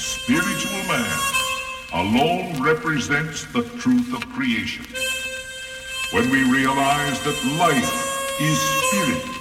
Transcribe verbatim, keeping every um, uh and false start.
spiritual man alone represents the truth of creation. When we realize that life is spirit,